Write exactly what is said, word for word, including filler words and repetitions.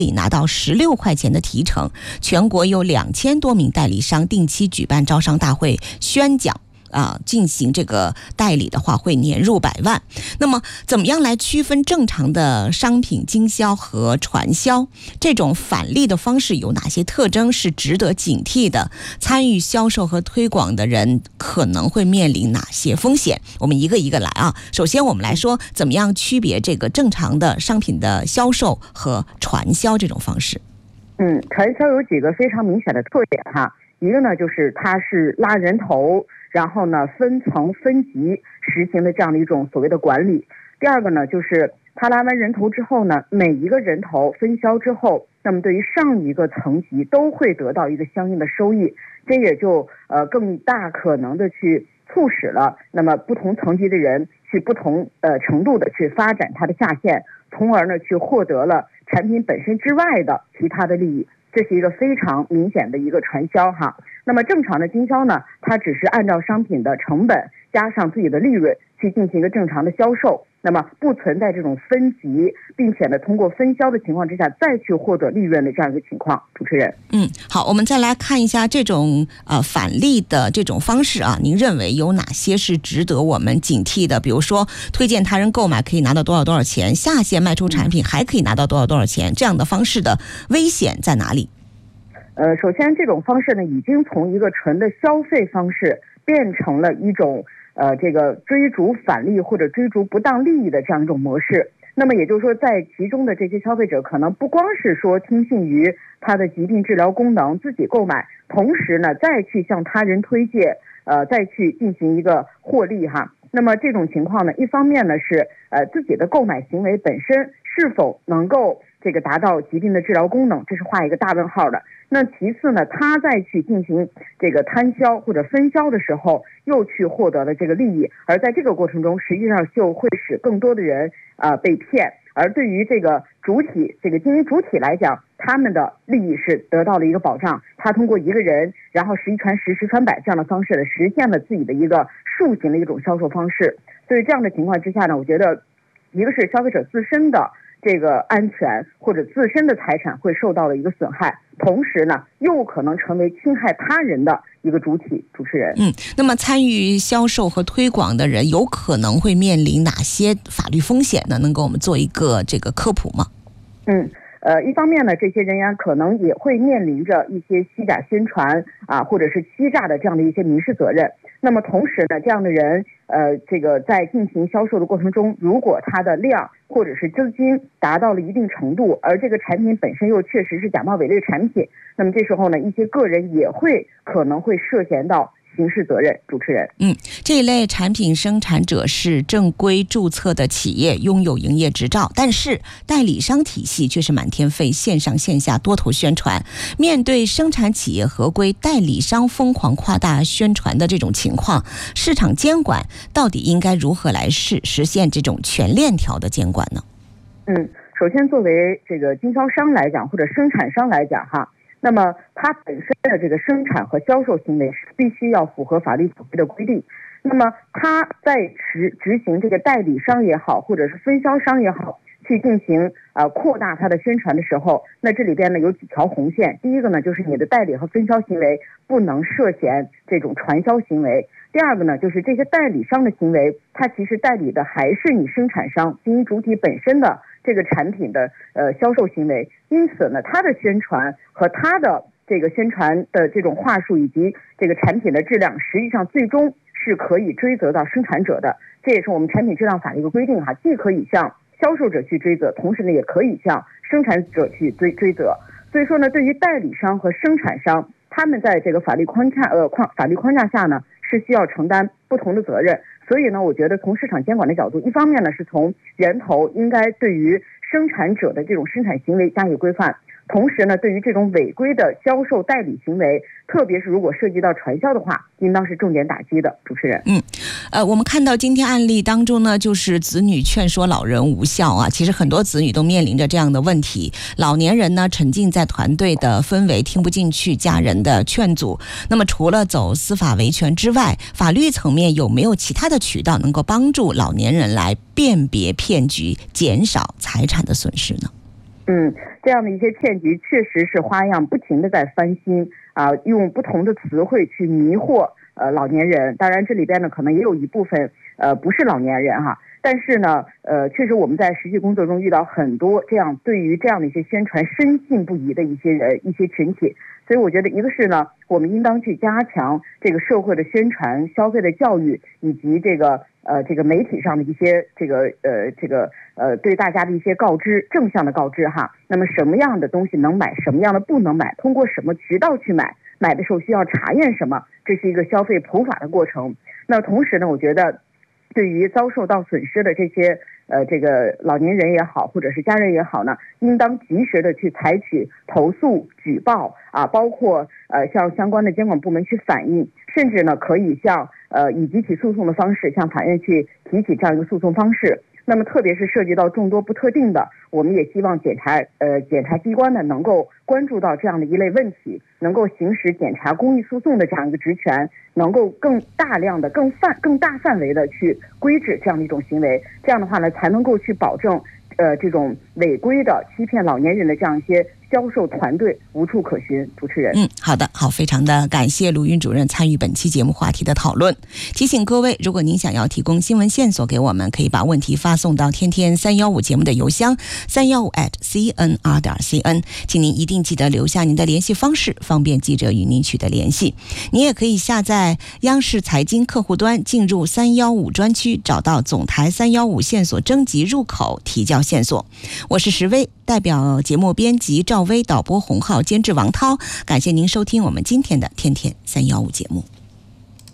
拿到十六块钱的提成，全国有两千多名代理商定期举办招商大会宣讲啊，进行这个代理的话会年入百万。那么怎么样来区分正常的商品经销和传销？这种返利的方式有哪些特征是值得警惕的？参与销售和推广的人可能会面临哪些风险？我们一个一个来啊。首先我们来说怎么样区别这个正常的商品的销售和传销这种方式。 嗯，传销有几个非常明显的特点哈。一个呢就是它是拉人头，然后呢分层分级实行的这样的一种所谓的管理。第二个呢就是他拉完人头之后呢，每一个人头分销之后，那么对于上一个层级都会得到一个相应的收益，这也就呃更大可能的去促使了那么不同层级的人去不同呃程度的去发展它的下线，从而呢去获得了产品本身之外的其他的利益。这是一个非常明显的一个传销哈。那么正常的经销呢，它只是按照商品的成本加上自己的利润去进行一个正常的销售，那么不存在这种分级，并且呢通过分销的情况之下再去获得利润的这样一个情况。主持人， 嗯，好，我们再来看一下这种呃返利的这种方式啊，您认为有哪些是值得我们警惕的？比如说推荐他人购买可以拿到多少多少钱，下线卖出产品还可以拿到多少多少钱，这样的方式的危险在哪里？ 呃，首先这种方式呢，已经从一个纯的消费方式变成了一种呃这个追逐返利或者追逐不当利益的这样一种模式。那么也就是说，在其中的这些消费者可能不光是说听信于他的疾病治疗功能自己购买，同时呢再去向他人推荐，呃再去进行一个获利哈。那么这种情况呢，一方面呢是呃自己的购买行为本身是否能够这个达到疾病的治疗功能，这是画一个大问号的。那其次呢，他再去进行这个摊销或者分销的时候，又去获得了这个利益，而在这个过程中，实际上就会使更多的人啊、呃、被骗。而对于这个主体，这个经营主体来讲，他们的利益是得到了一个保障。他通过一个人，然后十一传十，十传百这样的方式呢，实现了自己的一个树形的一种销售方式。所以这样的情况之下呢，我觉得一个是消费者自身的这个安全或者自身的财产会受到了一个损害，同时呢又可能成为侵害他人的一个主体。主持人， 嗯，那么参与销售和推广的人有可能会面临哪些法律风险呢？能给我们做一个这个科普吗？ 嗯。呃，一方面呢，这些人员可能也会面临着一些虚假宣传啊，或者是欺诈的这样的一些民事责任。那么同时呢，这样的人，呃，这个在进行销售的过程中，如果他的量或者是资金达到了一定程度，而这个产品本身又确实是假冒伪劣产品，那么这时候呢，一些个人也会可能会涉嫌到刑事责任。主持人， 嗯，这一类产品生产者是正规注册的企业，拥有营业执照，但是代理商体系却是满天飞，线上线下多头宣传。面对生产企业合规，代理商疯狂夸大宣传的这种情况，市场监管到底应该如何来实实现这种全链条的监管呢？ 嗯，首先作为这个经销商来讲，或者生产商来讲哈。那么它本身的这个生产和销售行为是必须要符合法律法规的规定。那么它在执执行这个代理商也好，或者是分销商也好，去进行呃扩大它的宣传的时候，那这里边呢有几条红线。第一个呢，就是你的代理和分销行为不能涉嫌这种传销行为。第二个呢，就是这些代理商的行为，它其实代理的还是你生产商经营主体本身的这个产品的呃销售行为，因此呢，它的宣传和它的这个宣传的这种话术以及这个产品的质量，实际上最终是可以追责到生产者的。这也是我们产品质量法的一个规定哈，既可以向销售者去追责，同时呢，也可以向生产者去追追责。所以说呢，对于代理商和生产商，他们在这个法律框架呃框法律框架下呢，是需要承担不同的责任。所以呢，我觉得从市场监管的角度，一方面呢是从源头应该对于生产者的这种生产行为加以规范，同时呢，对于这种违规的销售代理行为，特别是如果涉及到传销的话，应当是重点打击的。主持人， 嗯，呃，我们看到今天案例当中呢，就是子女劝说老人无效啊。其实很多子女都面临着这样的问题，老年人呢沉浸在团队的氛围，听不进去家人的劝阻。那么除了走司法维权之外，法律层面有没有其他的渠道能够帮助老年人来辨别骗局，减少财产的损失呢？ 嗯， 这样的一些骗局确实是花样不停的在翻新啊，用不同的词汇去迷惑呃老年人。当然这里边呢可能也有一部分呃不是老年人哈，但是呢呃确实我们在实际工作中遇到很多这样对于这样的一些宣传深信不疑的一些人一些群体。所以我觉得一个是呢，我们应当去加强这个社会的宣传、消费的教育，以及这个呃这个媒体上的一些这个呃这个呃对大家的一些告知，正向的告知哈。那么什么样的东西能买，什么样的不能买，通过什么渠道去买，买的时候需要查验什么，这是一个消费普法的过程。那同时呢，我觉得对于遭受到损失的这些呃，这个老年人也好，或者是家人也好呢，应当及时的去采取投诉、举报啊，包括呃向相关的监管部门去反映，甚至呢可以向呃以集体诉讼的方式向法院去提起这样一个诉讼方式。那么特别是涉及到众多不特定的，我们也希望检察呃检察机关呢能够关注到这样的一类问题，能够行使检察公益诉讼的这样一个职权，能够更大量的、更范、更大范围的去规制这样的一种行为。这样的话呢，才能够去保证呃这种违规的欺骗老年人的这样一些销售团队无处可寻。主持人， 嗯，好的，好，非常的感谢卢云主任参与本期节目话题的讨论。提醒各位，如果您想要提供新闻线索给我们，可以把问题发送到天天三一五节目的邮箱三一五 at c n r 点 c n， 请您一定记得留下您的联系方式，方便记者与您取得联系。您也可以下载央视财经客户端，进入三一五专区，找到总台三一五线索征集入口，提交线索。我是石薇，代表节目编辑赵薇、导播洪浩、监制王涛，感谢您收听我们今天的天天三一五节目。